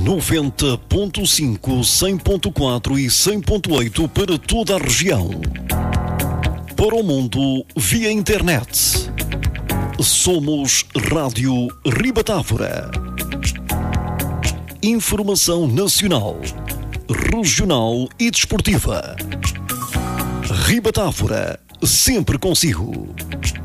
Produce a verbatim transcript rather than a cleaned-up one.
noventa ponto cinco, cem ponto quatro e cem ponto oito para toda a região. Para o mundo via internet. Somos Rádio Ribatávora. Informação nacional, regional e desportiva. Ribatávora, sempre consigo.